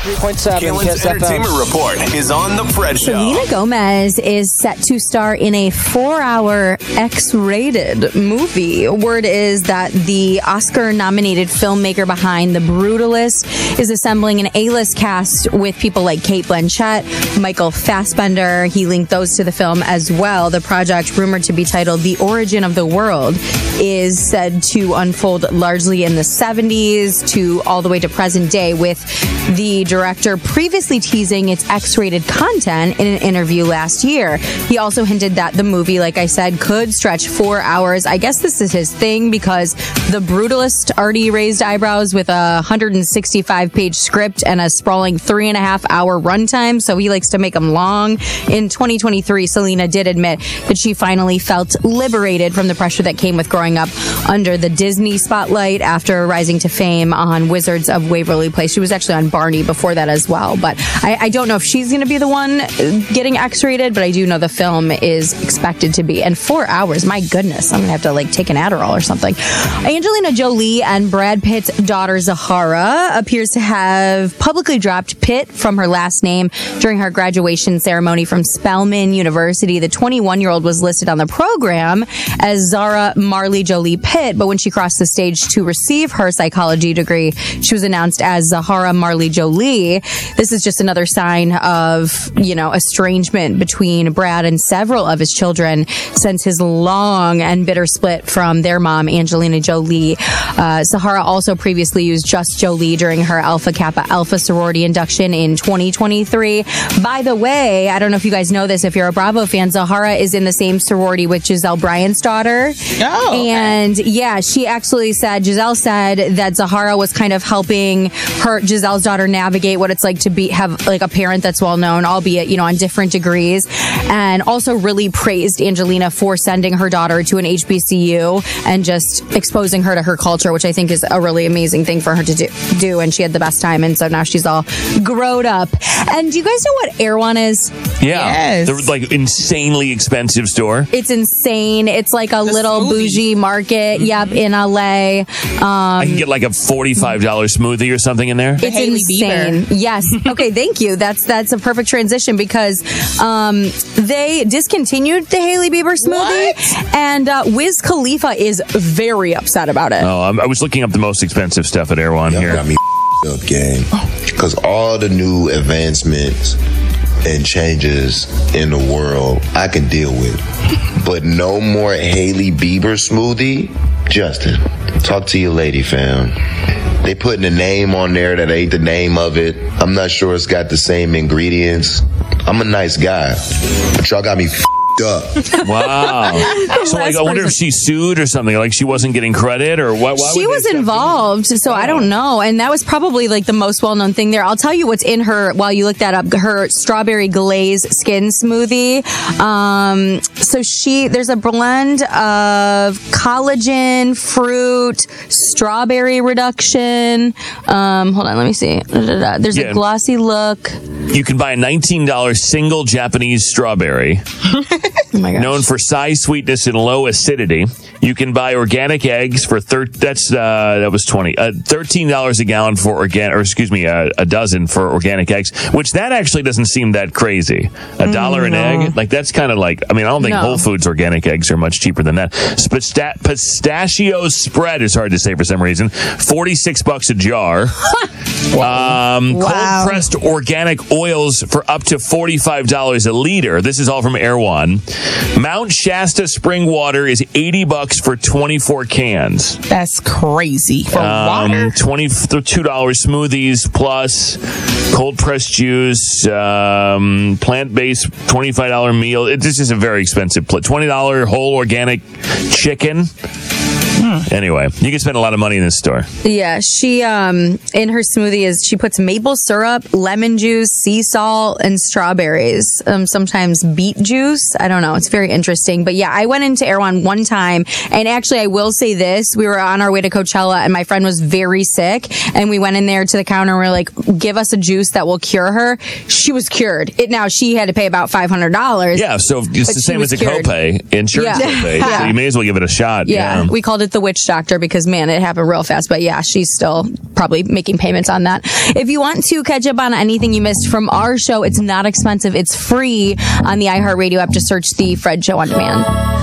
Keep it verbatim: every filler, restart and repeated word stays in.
three point seven. Kalen's Entertainment Report is on The Fred Show. Selena Gomez is set to star in a four-hour X-rated movie. Word is that the Oscar-nominated filmmaker behind The Brutalist is assembling an A-list cast with people like Cate Blanchett, Michael Fassbender. He linked those to the film as well. The project, rumored to be titled The Origin of the World, is said to unfold largely in the seventies to all the way to present day, with the director previously teasing its X-rated content in an interview last year. He also hinted that the movie, like I said, could stretch four hours. I guess this is his thing because The Brutalist already raised eyebrows with a one hundred sixty-five page script and a sprawling three and a half hour runtime, so he likes to make them long. In twenty twenty-three, Selena did admit that she finally felt liberated from the pressure that came with growing up under the Disney spotlight after rising to fame on Wizards of Waverly Place. She was actually on Barney before that as well, but I, I don't know if she's going to be the one getting X-rated, but I do know the film is expected to be. And four hours, my goodness, I'm going to have to like take an Adderall or something. Angelina Jolie and Brad Pitt's daughter Zahara appears to have publicly dropped Pitt from her last name during her graduation ceremony from Spelman University. The twenty-one-year-old was listed on the program as Zara Marley Jolie Pitt, but when she crossed the stage to receive her psychology degree, she was announced as Zahara Marley Jolie. This is just another sign of, you know, estrangement between Brad and several of his children since his long and bitter split from their mom, Angelina Jolie. Uh, Zahara also previously used just Jolie during her Alpha Kappa Alpha sorority induction in twenty twenty-three. By the way, I don't know if you guys know this, if you're a Bravo fan, Zahara is in the same sorority with Giselle Bryant's daughter. Oh, okay. And yeah, she actually said, Giselle said that Zahara was kind of helping her, Giselle's daughter, navigate what it's like to be, have like a parent that's well known, albeit, you know, on different degrees, and also really praised Angelina for sending her daughter to an H B C U and just exposing her to her culture, which I think is a really amazing thing for her to do, do. And she had the best time. And so now she's all growed up. And do you guys know what Erewhon is? Yeah. Yes. They're like insanely expensive store. It's insane. It's like a The little smoothie. bougie market. Mm-hmm. Yep, in L A. Um, I can get like a forty-five dollars smoothie or something in there. It's Hailey insane. Bieber. Yes. Okay, thank you. That's that's a perfect transition because um, they discontinued the Hailey Bieber smoothie, What? and uh, Wiz Khalifa is very upset about it. Oh, I'm, I was looking up the most expensive stuff at Erewhon Y'all here. got me up, gang. Because all the new advancements and changes in the world I can deal with. But no more Hailey Bieber smoothie. Justin, talk to your lady, fam. They putting a name on there that ain't the name of it. I'm not sure it's got the same ingredients. I'm a nice guy, but y'all got me f***ed up. Wow. So like, I wonder if she sued or something. Like she wasn't getting credit or what? Why She would was they- involved, so I don't know. And that was probably like the most well-known thing there. I'll tell you what's in her while you look that up. Her strawberry glaze skin smoothie. Um, so she, there's a blend of collagen, fruit, strawberry reduction. Um, hold on, let me see. There's Yeah. a glossy look. You can buy a nineteen dollars single Japanese strawberry. Oh my gosh. Known for size, sweetness, and low acidity. You can buy organic eggs for thir- that's uh, that was twenty uh, thirteen dollars a gallon for organic, or excuse me, uh, a dozen for organic eggs. Which that actually doesn't seem that crazy. A dollar an no. egg, like that's kind of like. I mean, I don't think No. Whole Foods organic eggs are much cheaper than that. Pista- pistachio spread is hard to say for some reason. Forty six bucks a jar. Um, Wow. Cold pressed organic oils for up to forty-five dollars a liter. This is all from Erewhon. Mount Shasta spring water is eighty bucks for twenty-four cans. That's crazy. For water? Um, twenty-two dollars smoothies plus cold pressed juice, um, plant based twenty-five dollars meal. It, this is a very expensive plate. twenty dollars whole organic chicken. Anyway, you can spend a lot of money in this store. Yeah, she um in her smoothie is she puts maple syrup, lemon juice, sea salt, and strawberries. Um, sometimes beet juice. I don't know. It's very interesting. But yeah, I went into Erewhon one time, and actually, I will say this: we were on our way to Coachella, and my friend was very sick, and we went in there to the counter, and we are like, "Give us a juice that will cure her." She was cured. It now she had to pay about five hundred dollars. Yeah, so it's But the she same was as a cured. copay, insurance Yeah. copay. Yeah. So you may as well give it a shot. Yeah, Yeah. we called it the witch doctor because, man, it happened real fast. But yeah, she's still probably making payments on that. If you want to catch up on anything you missed from our show, it's not expensive. It's free on the iHeartRadio app. Just search The Fred Show on Demand.